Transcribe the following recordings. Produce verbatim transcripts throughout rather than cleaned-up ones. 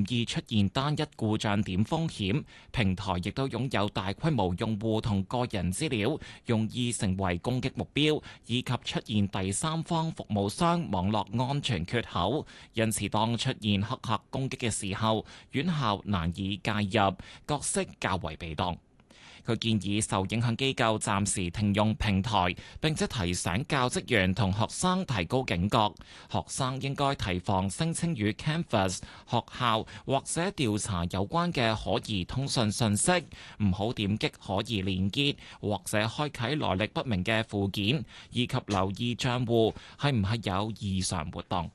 易出現單一故障點風險。平台亦都擁有大規模用戶同個人資料，容易成為攻擊目標，以及出現第三方服務商網絡安全缺口。因此，當出現黑客攻擊嘅時候，院校難以介入，角色較為被動。佢建議受影響機構暫時停用平台，並且提醒教職員同學生提高警覺。學生應該提防聲稱與 Canvas 學校或者調查有關嘅可疑通訊信息，唔好點擊可疑連結或者開啟來歷不明嘅附件，以及留意帳戶係唔係有異常活動。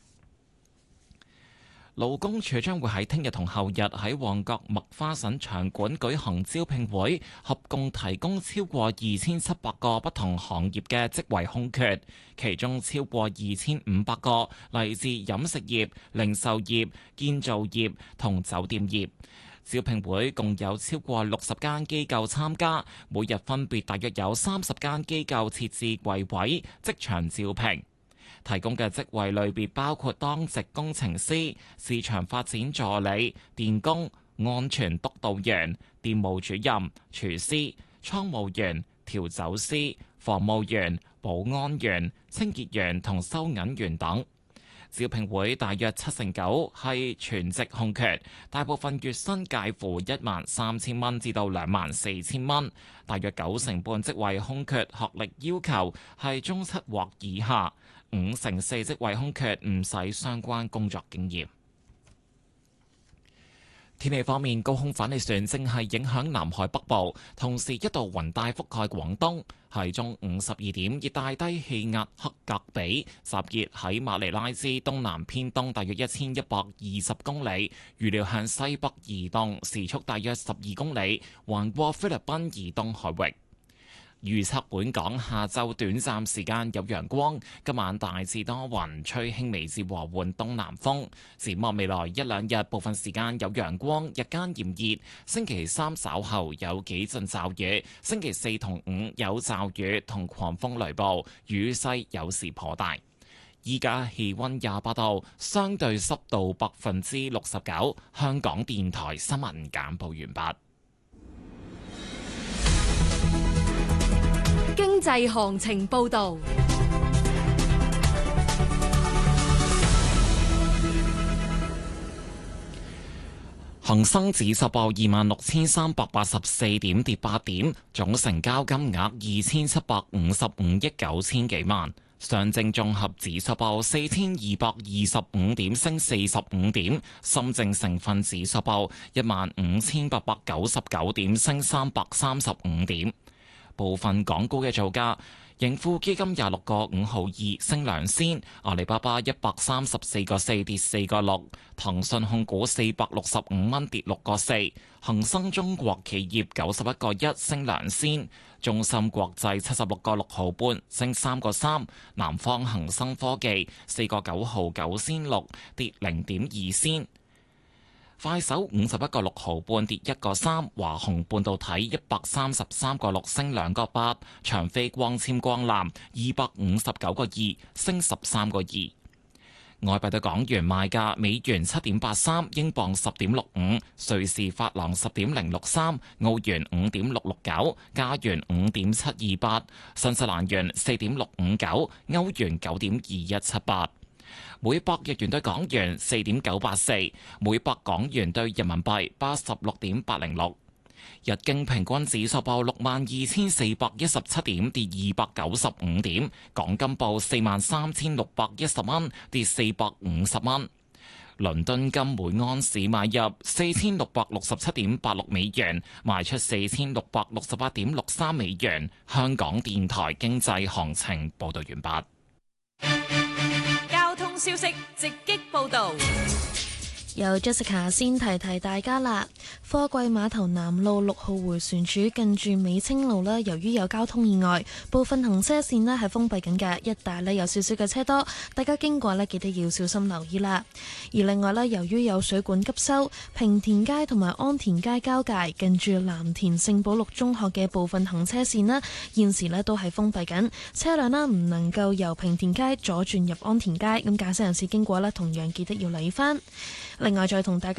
勞工處將會喺聽日同後日喺旺角麥花臣場館舉行招聘會，合共提供超過二千七百個不同行業嘅職位空缺，其中超過二千五百個嚟自飲食業、零售業、建造業同酒店業。招聘會共有超過六十間機構參加，每日分別大約有三十間機構設置櫃位，即場招聘。提供嘅職位類別包括當值工程師、市場發展助理、電工、安全督導員、店務主任、廚師、倉務員、調酒師、房務員、保安員、清潔員同收銀員等。招聘會大約七成九係全職空缺，大部分月薪介乎一萬三千蚊至到兩萬四千蚊，大約九成半職位空缺學歷要求係中七或以下。五成四職位空缺唔使相關工作經驗。天氣方面，高空反氣旋正係影響南海北部，同時一道雲帶覆蓋廣東。喺中午十二點，熱帶低氣壓克格比集結喺馬尼拉之東南偏東大約一千一百二十公里，預料向西北移動，時速大約十二公里，橫過菲律賓以東海域。預測本港下晝短暫時間有陽光，今晚大致多雲，吹輕微至和緩東南風。展望未來一兩日，部分時間有陽光，日間炎熱。星期三稍後有幾陣驟雨，星期四同五有驟雨同狂風雷暴，雨勢有時頗大。依家氣溫廿八度，相對濕度百分之六十九。香港電台新聞簡報完畢。 經濟行情報道， 恒生指數報二萬六千三百八十四點，跌八點，總成交金額二千七百五十五億九千幾萬。上證綜合指數報四千二百二十五點，升四十五點。深證成分指數報一萬五千八百九十九點，升三百三十五點。部分港股嘅造價，盈富基金廿六個五毫二升兩仙，阿里巴巴一百三十四個四跌四個六，騰訊控股四百六十五蚊跌六個四，恒生中國企業九十一個一升兩仙，中芯國際七十六個六毫半升三個三，南方恒生科技四個九毫九仙六跌零點二仙。快手五十一個六毫半跌一個三，華虹半導體一百三十三個六升兩個八，長飛光纖光纜二百五十九個二升十三個二。外幣對港元賣價：美元七點八三，英鎊十點六五，瑞士法郎十點零六三，澳元五點六六九，加元五點七二八，新西蘭元四點六五九，歐元九點二一七八。每百日元對港元四點九八四，每百港元對人民幣八十六點八零六。日經平均指數報六萬二千四百一十七點，跌二百九十五點。港金報四萬三千六百一十蚊，跌四百五十蚊。倫敦金每安士買入四千六百六十七點八六美元，賣出四千六百六十八點六三美元。香港電台經濟行情報道完畢。 消息直擊報道， 由 Jessica 先提提大家啦。貨櫃碼頭南路六號迴旋處近住美清路啦，由於有交通意外，部分行車線咧係封閉緊嘅，一帶咧有少少嘅車多，大家經過咧記得要小心留意啦。而另外咧，由於有水管急修，平田街同埋安田街交界近住藍田聖保祿中學嘅部分行車線咧，現時咧都係封閉緊，車輛啦唔能夠由平田街左轉入安田街。咁駕駛人士經過咧，同樣記得要留意翻。另外再同大家